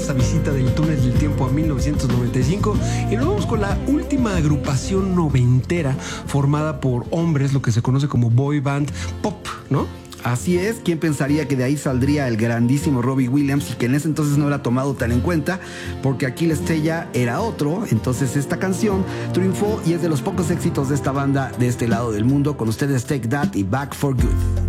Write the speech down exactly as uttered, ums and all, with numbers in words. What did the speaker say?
esa visita del túnel del tiempo a mil novecientos noventa y cinco y nos vamos con la última agrupación noventera formada por hombres, lo que se conoce como boy band pop, ¿no? Así es, ¿quién pensaría que de ahí saldría el grandísimo Robbie Williams y que en ese entonces no era tomado tan en cuenta? Porque aquí la estrella era otro. Entonces esta canción triunfó y es de los pocos éxitos de esta banda de este lado del mundo. Con ustedes Take That y Back for Good.